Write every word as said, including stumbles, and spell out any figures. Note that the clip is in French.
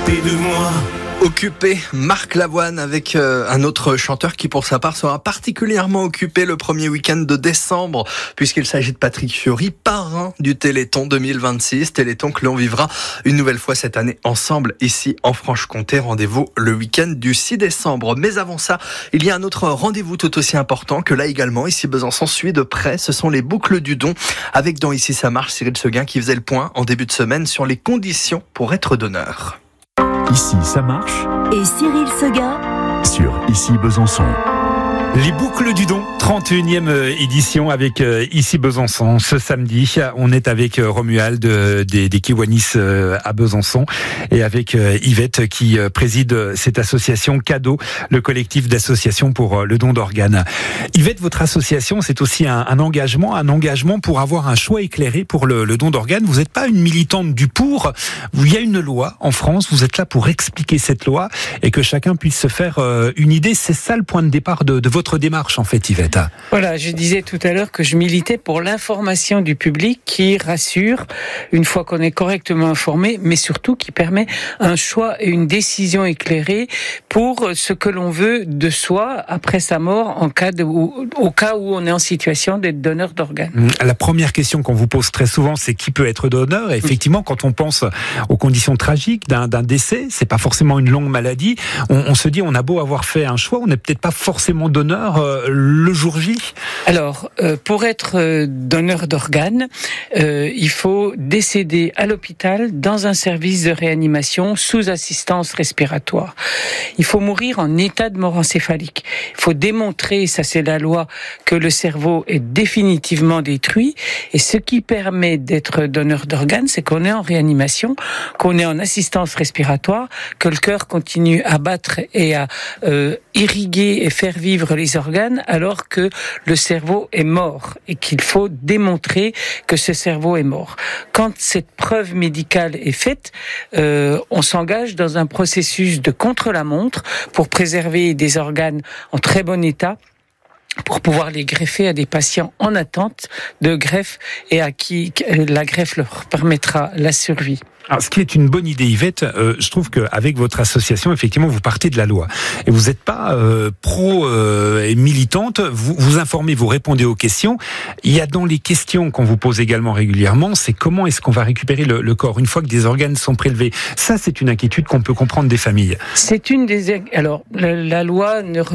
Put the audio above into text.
s'occuper de moi. Occupé, Marc Lavoine avec euh, un autre chanteur qui pour sa part sera particulièrement occupé le premier week-end de décembre puisqu'il s'agit de Patrick Fiori, parrain du Téléthon deux mille vingt-six, Téléthon que l'on vivra une nouvelle fois cette année ensemble ici en Franche-Comté. Rendez-vous le week-end du six décembre. Mais avant ça, il y a un autre rendez-vous tout aussi important que là également, ici Besançon suit de près, ce sont les boucles du don avec dans Ici ça marche Cyril Seguin qui faisait le point en début de semaine sur les conditions pour être donneur. Ici, ça marche. Et Cyril Seguin Sur Ici Besançon. Les boucles du don, trente et unième édition avec euh, Ici Besançon. Ce samedi, on est avec euh, Romuald euh, des, des Kiwanis euh, à Besançon et avec euh, Yvette qui euh, préside cette association Cadeau, le collectif d'associations pour euh, le don d'organes. Yvette, votre association, c'est aussi un, un engagement, un engagement pour avoir un choix éclairé pour le, le don d'organes. Vous n'êtes pas une militante du pour. Il y a une loi en France, vous êtes là pour expliquer cette loi et que chacun puisse se faire euh, une idée. C'est ça le point de départ de, de votre Votre démarche en fait, Yvette. Voilà, je disais tout à l'heure que je militais pour l'information du public qui rassure une fois qu'on est correctement informé, mais surtout qui permet un choix et une décision éclairée pour ce que l'on veut de soi après sa mort en cas de, ou, au cas où on est en situation d'être donneur d'organes. La première question qu'on vous pose très souvent, c'est qui peut être donneur. Et effectivement, quand on pense aux conditions tragiques d'un, d'un décès, c'est pas forcément une longue maladie. On, on se dit, on a beau avoir fait un choix, on n'est peut-être pas forcément donneur Euh, le jour J. Alors, euh, pour être euh, donneur d'organes, euh, il faut décéder à l'hôpital dans un service de réanimation sous assistance respiratoire. Il faut mourir en état de mort encéphalique. Il faut démontrer, ça c'est la loi, que le cerveau est définitivement détruit. Et ce qui permet d'être donneur d'organes, c'est qu'on est en réanimation, qu'on est en assistance respiratoire, que le cœur continue à battre et à euh, irriguer et faire vivre les organes alors que le cerveau est mort et qu'il faut démontrer que ce cerveau est mort. Quand cette preuve médicale est faite, euh, on s'engage dans un processus de contre-la-montre pour préserver des organes en très bon état, pour pouvoir les greffer à des patients en attente de greffe et à qui la greffe leur permettra la survie. Alors, ce qui est une bonne idée, Yvette, euh, je trouve qu'avec votre association, effectivement, vous partez de la loi. Et vous n'êtes pas euh, pro euh, et militante, vous vous informez, vous répondez aux questions. Il y a dans les questions qu'on vous pose également régulièrement, c'est comment est-ce qu'on va récupérer le, le corps une fois que des organes sont prélevés. Ça, c'est une inquiétude qu'on peut comprendre des familles. C'est une des... Alors, la, la loi ne